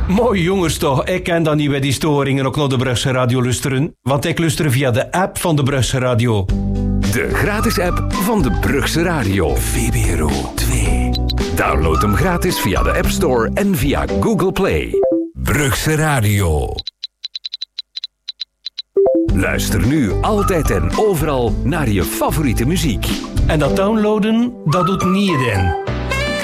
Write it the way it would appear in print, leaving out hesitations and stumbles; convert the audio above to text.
Mooi jongens toch, ik ken dan niet bij die storingen ook naar de Brugse Radio luisteren, want ik luister via de app van de Brugse Radio. De gratis app van de Brugse Radio. VPRO 2. Download hem gratis via de App Store en via Google Play. Brugse Radio. Luister nu altijd en overal naar je favoriete muziek. En dat downloaden, dat doet niet iedereen.